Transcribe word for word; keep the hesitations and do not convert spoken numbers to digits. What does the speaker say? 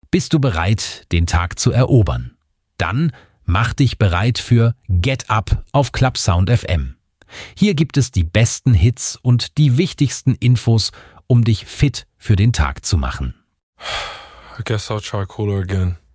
Bist du bereit, den Tag zu erobern? Dann mach dich bereit für Get Up auf Clubsound F M. Hier gibt es die besten Hits und die wichtigsten Infos, um dich fit für den Tag zu machen. I guess I'll try cooler again.